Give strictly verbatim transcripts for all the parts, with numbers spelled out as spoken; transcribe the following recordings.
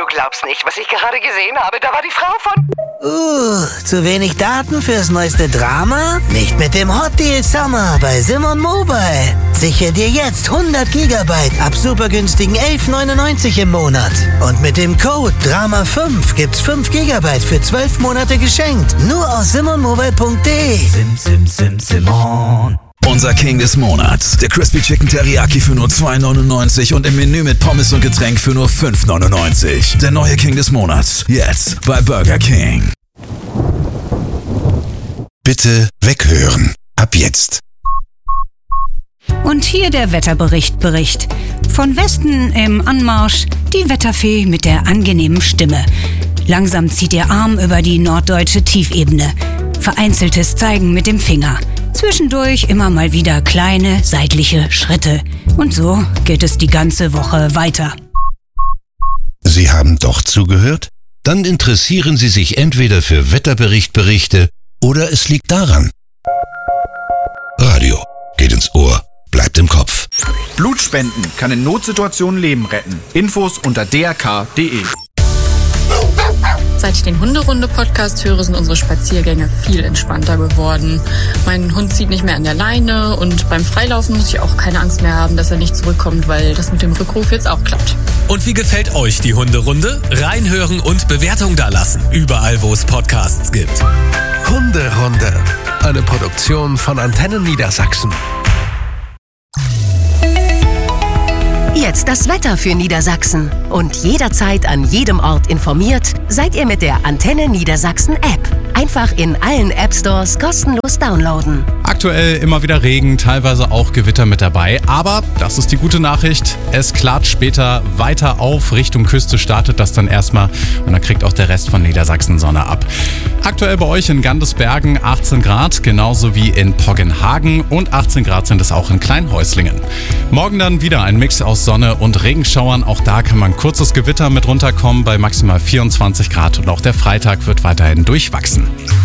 Du glaubst nicht, was ich gerade gesehen habe. Da war die Frau von... Uh, zu wenig Daten fürs neueste Drama? Nicht mit dem Hot Deal Summer bei Simon Mobile. Sichere dir jetzt hundert Gigabyte ab super günstigen elf neunundneunzig im Monat. Und mit dem Code Drama fünf gibt's fünf Gigabyte für zwölf Monate geschenkt. Nur auf simonmobile punkt de. Sim, sim, sim, Simon. Unser King des Monats. Der Crispy Chicken Teriyaki für nur zwei neunundneunzig und im Menü mit Pommes und Getränk für nur fünf neunundneunzig. Der neue King des Monats. Jetzt bei Burger King. Bitte weghören. Ab jetzt. Und hier der Wetterbericht-Bericht. Von Westen im Anmarsch die Wetterfee mit der angenehmen Stimme. Langsam zieht ihr Arm über die norddeutsche Tiefebene. Vereinzeltes Zeigen mit dem Finger. Zwischendurch immer mal wieder kleine seitliche Schritte. Und so geht es die ganze Woche weiter. Sie haben doch zugehört? Dann interessieren Sie sich entweder für Wetterbericht-Berichte oder es liegt daran. Radio geht ins Ohr, bleibt im Kopf. Blutspenden kann in Notsituationen Leben retten. Infos unter d r k punkt d e. Seit ich den Hunderunde-Podcast höre, sind unsere Spaziergänge viel entspannter geworden. Mein Hund zieht nicht mehr an der Leine und beim Freilaufen muss ich auch keine Angst mehr haben, dass er nicht zurückkommt, weil das mit dem Rückruf jetzt auch klappt. Und wie gefällt euch die Hunderunde? Reinhören und Bewertung dalassen. Überall, wo es Podcasts gibt. Hunderunde. Eine Produktion von Antennen Niedersachsen. Jetzt das Wetter für Niedersachsen. Und jederzeit an jedem Ort informiert, seid ihr mit der Antenne Niedersachsen App. Einfach in allen App Stores kostenlos downloaden. Aktuell immer wieder Regen, teilweise auch Gewitter mit dabei. Aber, das ist die gute Nachricht, es klart später weiter auf. Richtung Küste startet das dann erstmal und dann kriegt auch der Rest von Niedersachsen Sonne ab. Aktuell bei euch in Gandesbergen achtzehn Grad, genauso wie in Poggenhagen und achtzehn Grad sind es auch in Kleinhäuslingen. Morgen dann wieder ein Mix aus Sonne und Regenschauern. Auch da kann man kurzes Gewitter mit runterkommen bei maximal vierundzwanzig Grad und auch der Freitag wird weiterhin durchwachsen.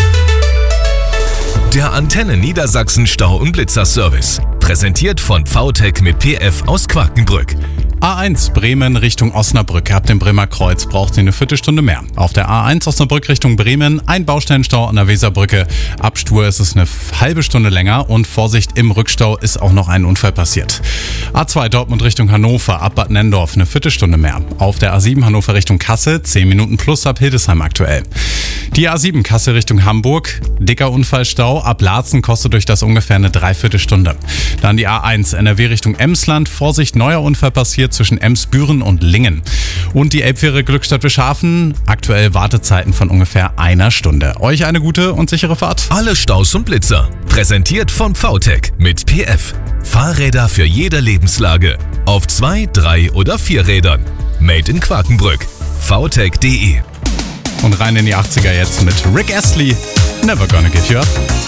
Der Antenne Niedersachsen Stau- und Blitzer-Service. Präsentiert von V T E C mit P F aus Quakenbrück. A eins Bremen Richtung Osnabrück. Ab dem Bremer Kreuz braucht ihr eine Viertelstunde mehr. Auf der A eins Osnabrück Richtung Bremen ein Baustellenstau an der Weserbrücke. Ab Stur ist es eine halbe Stunde länger und Vorsicht, im Rückstau ist auch noch ein Unfall passiert. A zwei Dortmund Richtung Hannover, ab Bad Nendorf eine Viertelstunde mehr. Auf der A sieben Hannover Richtung Kassel zehn Minuten plus ab Hildesheim aktuell. Die A sieben Kassel Richtung Hamburg, dicker Unfallstau, ab Laatzen kostet durch das ungefähr eine Dreiviertelstunde. Dann die A eins N R W Richtung Emsland, Vorsicht, neuer Unfall passiert zwischen Emsbüren und Lingen. Und die Elbfähre Glückstadt Wischhafen, aktuell Wartezeiten von ungefähr einer Stunde. Euch eine gute und sichere Fahrt. Alle Staus und Blitzer. Präsentiert von V T E C mit P F. Fahrräder für jede Lebenslage. Auf zwei, drei oder vier Rädern. Made in Quakenbrück. v t e c punkt d e. Und rein in die achtziger jetzt mit Rick Astley. Never Gonna Give You Up.